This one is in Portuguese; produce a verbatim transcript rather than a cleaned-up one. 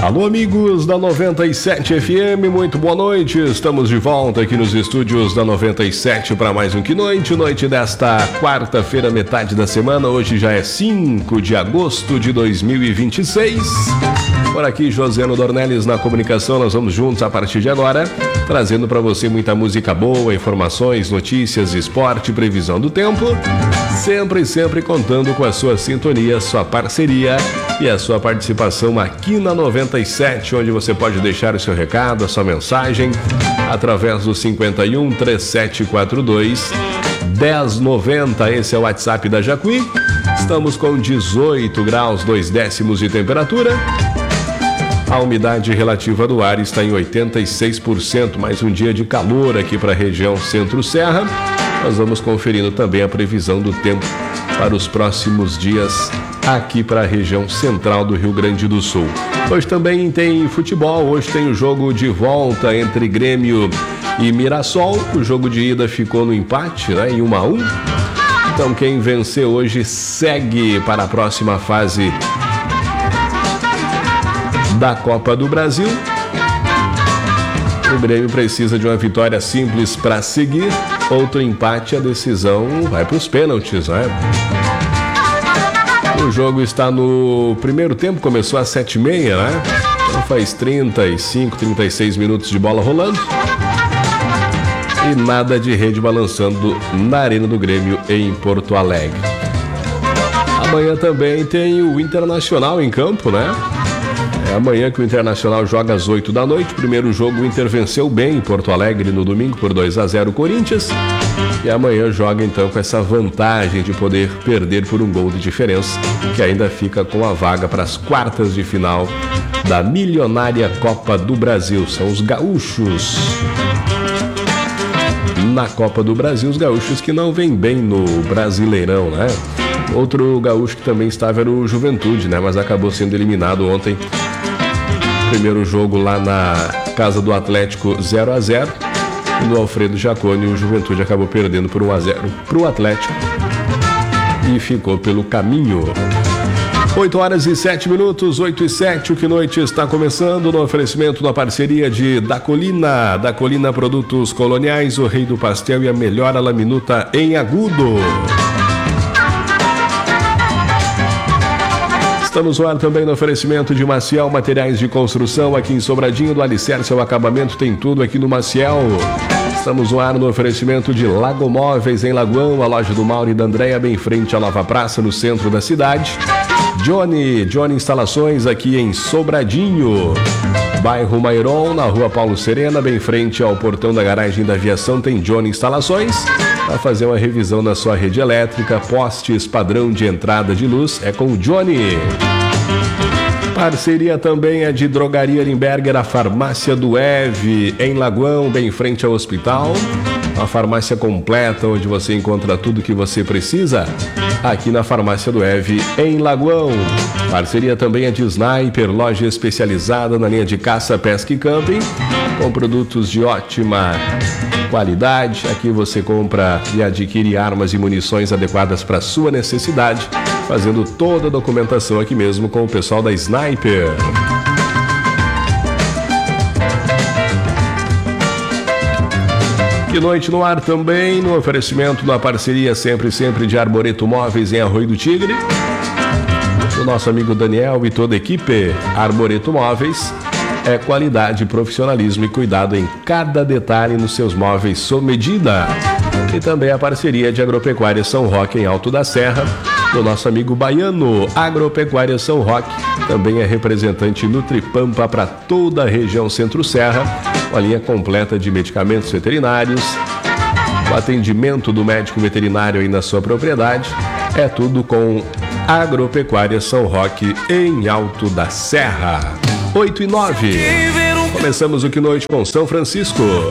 Alô, amigos da noventa e sete F M, muito boa noite. Estamos de volta aqui nos estúdios da noventa e sete para mais um Que Noite. Noite desta quarta-feira, metade da semana. Hoje já é cinco de agosto de dois mil e vinte e seis. Por aqui, Josiano Dornelles na comunicação. Nós vamos juntos a partir de agora, trazendo para você muita música boa, informações, notícias, esporte, previsão do tempo. Sempre, sempre contando com a sua sintonia, sua parceria e a sua participação aqui na noventa e sete, onde você pode deixar o seu recado, a sua mensagem, através do cinquenta e um, trinta e sete quarenta e dois, dez noventa. Esse é o WhatsApp da Jacuí. Estamos com dezoito graus, dois décimos de temperatura. A umidade relativa do ar está em oitenta e seis por cento. Mais um dia de calor aqui para a região Centro-Serra. Nós vamos conferindo também a previsão do tempo para os próximos dias aqui para a região central do Rio Grande do Sul. Hoje também tem futebol. Hoje tem o jogo de volta entre Grêmio e Mirassol. O jogo de ida ficou no empate, né, em um a um. Então quem vencer hoje segue para a próxima fase da Copa do Brasil. O Grêmio precisa de uma vitória simples para seguir. Outro empate, a decisão vai para os pênaltis, né? O jogo está no primeiro tempo, começou às sete e meia, né? Então faz trinta e cinco, trinta e seis minutos de bola rolando. E nada de rede balançando na Arena do Grêmio em Porto Alegre. Amanhã também tem o Internacional em campo, né? É amanhã que o Internacional joga às oito da noite. Primeiro jogo, o Inter venceu bem em Porto Alegre no domingo por dois a zero o Corinthians. E amanhã joga então com essa vantagem de poder perder por um gol de diferença, que ainda fica com a vaga para as quartas de final da milionária Copa do Brasil. São os gaúchos. Na Copa do Brasil, os gaúchos que não vêm bem no Brasileirão, né? Outro gaúcho que também estava era o Juventude, né? Mas acabou sendo eliminado ontem. Primeiro jogo lá na casa do Atlético zero a zero. E no Alfredo Jaconi o Juventude acabou perdendo por um a zero para o Atlético. E ficou pelo caminho. oito horas e sete minutos, oito e sete, o Que Noite está começando no oferecimento da parceria de Da Colina. Da Colina Produtos Coloniais, o rei do pastel e a melhor laminuta em agudo. Estamos no ar também no oferecimento de Maciel Materiais de Construção, aqui em Sobradinho, do alicerce ao acabamento, tem tudo aqui no Maciel. Estamos no ar no oferecimento de Lago Móveis, em Lagoão, a loja do Mauro e da Andréia, bem em frente à Nova Praça, no centro da cidade. Johnny, Johnny Instalações, aqui em Sobradinho. Bairro Mairon, na rua Paulo Serena, bem em frente ao portão da garagem da aviação, tem Johnny Instalações. Para fazer uma revisão na sua rede elétrica, postes padrão de entrada de luz, é com o Johnny. Parceria também é de Drogaria Limberger, a farmácia do Eve, em Lagoão, bem em frente ao hospital. Uma farmácia completa, onde você encontra tudo que você precisa, aqui na farmácia do Eve, em Lagoão. Parceria também é de Sniper, loja especializada na linha de caça, pesca e camping, com produtos de ótima qualidade. Aqui você compra e adquire armas e munições adequadas para sua necessidade, fazendo toda a documentação aqui mesmo com o pessoal da Sniper. Que Noite no ar também, no oferecimento da parceria sempre, sempre de Arboreto Móveis em Arroio do Tigre. Do nosso amigo Daniel e toda a equipe. Arboreto Móveis é qualidade, profissionalismo e cuidado em cada detalhe nos seus móveis sob medida. E também a parceria de Agropecuária São Roque em Alto da Serra, do nosso amigo Baiano. Agropecuária São Roque também é representante Nutripampa para toda a região Centro-Serra, uma linha completa de medicamentos veterinários, o atendimento do médico veterinário aí na sua propriedade, é tudo com Agropecuária São Roque em Alto da Serra. oito e nove. Começamos o Que Noite com São Francisco.